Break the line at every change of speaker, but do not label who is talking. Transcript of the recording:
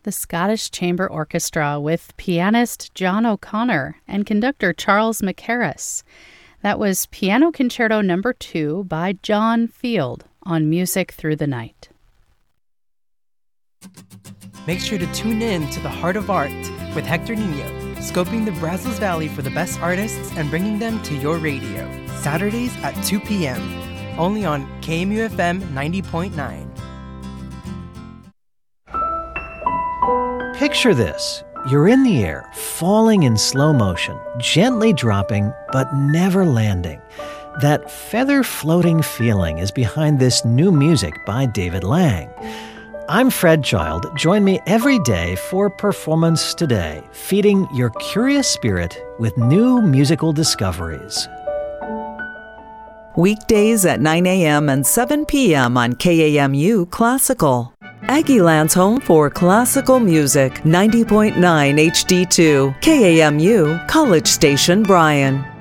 the Scottish Chamber Orchestra with pianist John O'Connor and conductor Charles Mackerras. That was Piano Concerto No. 2 by John Field on Music Through the Night.
Make sure to tune in to The Heart of Art with Hector Nino, scoping the Brazos Valley for the best artists and bringing them to your radio. Saturdays at 2 p.m., only on KMUFM 90.9.
Picture this. You're in the air, falling in slow motion, gently dropping, but never landing. That feather-floating feeling is behind this new music by David Lang. I'm Fred Child. Join me every day for Performance Today, feeding your curious spirit with new musical discoveries.
Weekdays at 9 a.m. and 7 p.m. on KAMU Classical. Aggieland's home for classical music, 90.9 HD2, KAMU, College Station, Bryan.